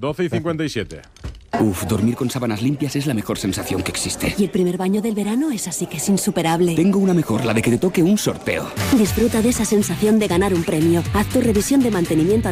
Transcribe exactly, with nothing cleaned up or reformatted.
doce y cincuenta y siete. Uf, dormir con sábanas limpias es la mejor sensación que existe. Y el primer baño del verano es así que es insuperable. Tengo una mejor, la de que te toque un sorteo. Disfruta de esa sensación de ganar un premio. Haz tu revisión de mantenimiento